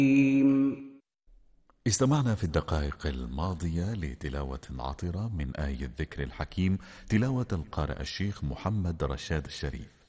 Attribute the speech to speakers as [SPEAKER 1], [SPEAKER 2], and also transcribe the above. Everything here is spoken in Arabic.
[SPEAKER 1] استمعنا في الدقائق الماضية لتلاوة عطرة من آية الذكر الحكيم، تلاوة القارئ الشيخ محمد رشاد الشريف.